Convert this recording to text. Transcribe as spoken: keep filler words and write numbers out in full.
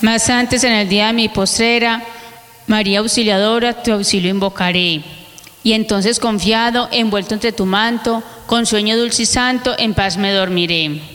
Más antes, en el día de mi postrera, María Auxiliadora, tu auxilio invocaré. Y entonces, confiado, envuelto entre tu manto, con sueño dulce y santo, en paz me dormiré.